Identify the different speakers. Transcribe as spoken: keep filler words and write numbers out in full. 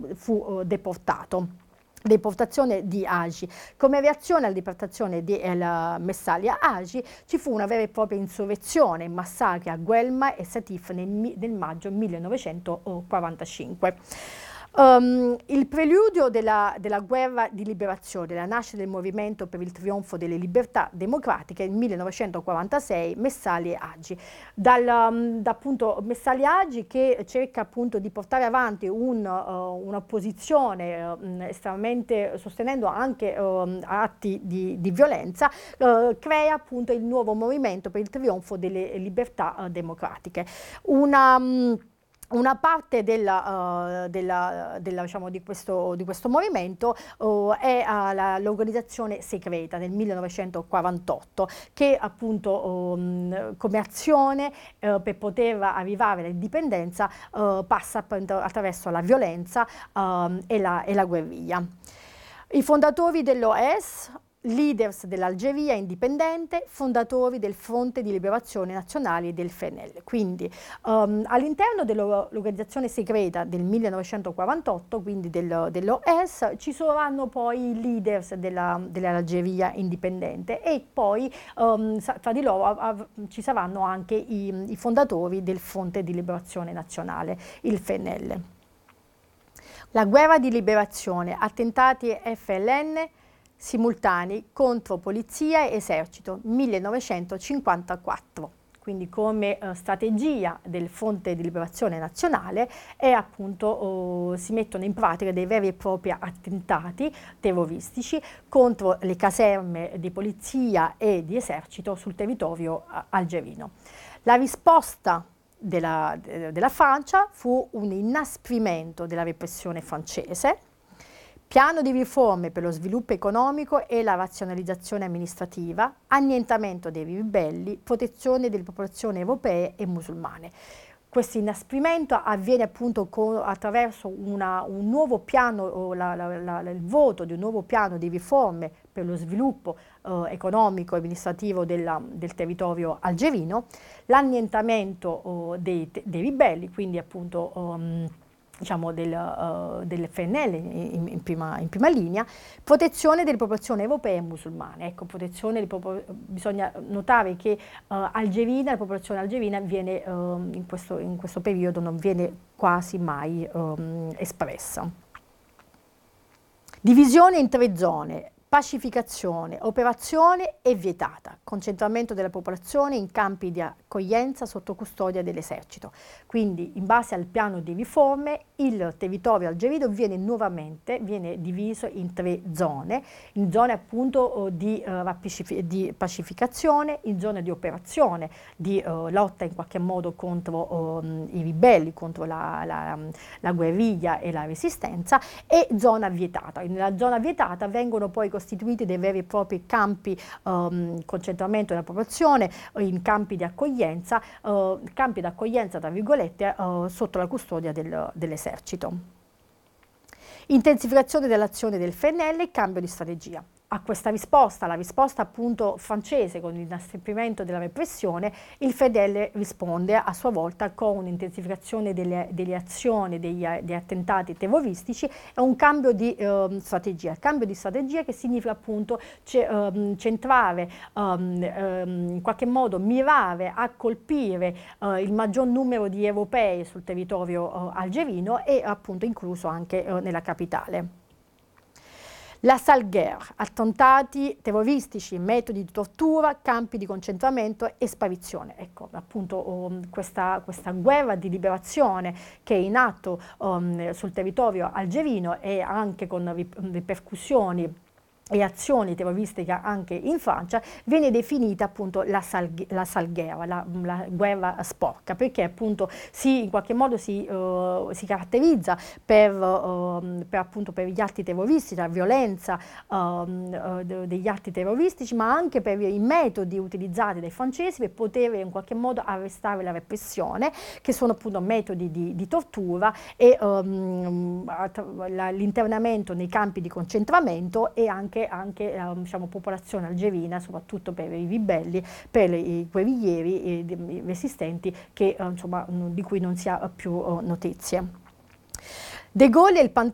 Speaker 1: fu eh, deportato. Deportazione di Hagi. Come reazione alla deportazione di El Messalia Hagi ci fu una vera e propria insurrezione, massacri a Guelma e Satif nel, nel maggio millenovecentoquarantacinque. Um, il preludio della, della guerra di liberazione, la nascita del movimento per il trionfo delle libertà democratiche nel millenovecentoquarantasei, Messalia Hagi. Dal, um, da appunto Messalia Hagi che cerca appunto di portare avanti un, uh, un'opposizione uh, estremamente, sostenendo anche uh, atti di, di violenza, uh, crea appunto il nuovo movimento per il trionfo delle libertà uh, democratiche. Una um, Una parte della, uh, della, della, diciamo, di, questo, di questo movimento uh, è uh, l'organizzazione segreta del millenovecentoquarantotto che appunto um, come azione uh, per poter arrivare all'indipendenza uh, passa attraverso la violenza uh, e, la, e la guerriglia. I fondatori dell'O S, leaders dell'Algeria indipendente, fondatori del Fronte di Liberazione Nazionale del F N L. Quindi um, all'interno dell'organizzazione segreta del millenovecentoquarantotto, quindi del, dell'O S, ci saranno poi i leaders dell'Algeria dell indipendente e poi um, tra di loro a, a, ci saranno anche i, i fondatori del Fronte di Liberazione Nazionale, il F N L. La guerra di liberazione, attentati F L N simultanei contro polizia e esercito, millenovecentocinquantaquattro. Quindi come eh, strategia del Fronte di Liberazione Nazionale è appunto oh, si mettono in pratica dei veri e propri attentati terroristici contro le caserme di polizia e di esercito sul territorio eh, algerino. La risposta della, della Francia fu un inasprimento della repressione francese, piano di riforme per lo sviluppo economico e la razionalizzazione amministrativa, annientamento dei ribelli, protezione delle popolazioni europee e musulmane. Questo inasprimento avviene appunto con, attraverso una, un nuovo piano, la, la, la, il voto di un nuovo piano di riforme per lo sviluppo eh, economico e amministrativo della, del territorio algerino, l'annientamento oh, dei, dei ribelli, quindi appunto um, diciamo del, uh, del F N L in, in, prima, in prima linea, protezione delle popolazioni europee e musulmane. Ecco, protezione di bisogna notare che uh, algerina, la popolazione algerina viene, uh, in, questo, in questo periodo non viene quasi mai um, espressa. Divisione in tre zone. Pacificazione, operazione è vietata, concentramento della popolazione in campi di accoglienza sotto custodia dell'esercito. Quindi in base al piano di riforme il territorio algerino viene nuovamente viene diviso in tre zone, in zone appunto di, uh, di pacificazione, in zone di operazione, di uh, lotta in qualche modo contro um, i ribelli, contro la, la, la guerriglia e la resistenza, e zona vietata. Nella zona vietata vengono poi costituiti dei veri e propri campi um, concentramento della popolazione in campi di accoglienza, uh, campi di accoglienza tra virgolette uh, sotto la custodia del, dell'esercito. Intensificazione dell'azione del F N L e cambio di strategia. A questa risposta, la risposta appunto francese con l'inasprimento della repressione, il F N L risponde a sua volta con un'intensificazione delle, delle azioni, degli, degli attentati terroristici e un cambio di eh, strategia. Il cambio di strategia che significa appunto centrare, um, um, in qualche modo mirare a colpire uh, il maggior numero di europei sul territorio uh, algerino e appunto incluso anche uh, nella capitale. La sale guerre, attentati terroristici, metodi di tortura, campi di concentramento e sparizione. Ecco, appunto um, questa, questa guerra di liberazione che è in atto um, sul territorio algerino e anche con ripercussioni e azioni terroristiche anche in Francia, viene definita appunto la sale, la sale guerre, la, la guerra sporca, perché appunto si, in qualche modo si, uh, si caratterizza per, uh, per, appunto, per gli atti terroristici, la violenza uh, uh, degli atti terroristici, ma anche per i metodi utilizzati dai francesi per poter in qualche modo arrestare la repressione, che sono appunto metodi di, di tortura e um, l'internamento nei campi di concentramento e anche anche eh, diciamo, popolazione algerina, soprattutto per i ribelli, per i guerriglieri e i resistenti che, eh, insomma, di cui non si ha più oh, notizie. De Gaulle e il